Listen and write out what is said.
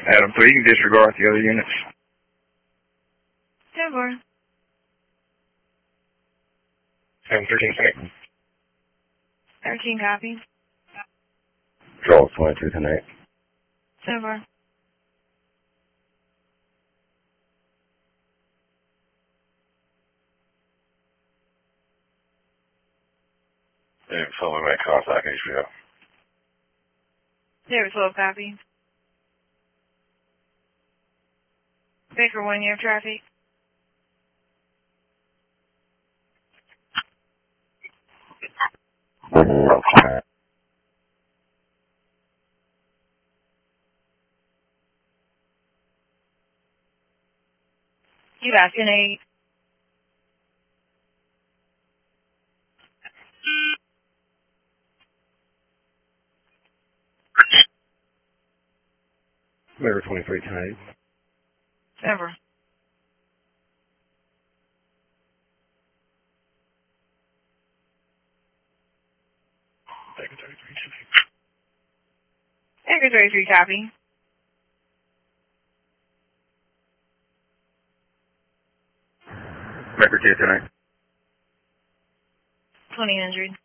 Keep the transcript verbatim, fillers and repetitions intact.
Adam three, you can disregard the other units. ten four. Adam thirteen, connect. thirteen copy. Control twenty-two, connect. ten four. Yeah, so we make contact H B O. David twelve copy. Baker one, you have traffic. You got ten eight. Baker twenty-three, ten eight. Denver. Baker thirty-three, ten eight. Baker thirty-three copy. Baker two, ten eight. twenty hundred.